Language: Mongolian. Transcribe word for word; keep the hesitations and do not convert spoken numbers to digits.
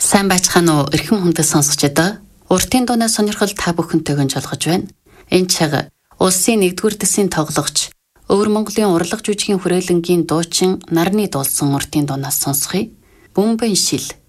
Сайн байцгаана уу эрхэм хүндэт сонсогчдоо. Уртын дуунаас сонирхол та бүхэнтэйгэн жолгож байна. Энэ чаг улсын нэгдүгээр дэсийн тоглогч Өвөр Монголын урлаг жүжигийн хүрээлэнгийн дуучин Нарны дуулсан уртын дуунаас сонсхий. Бөмбөн шил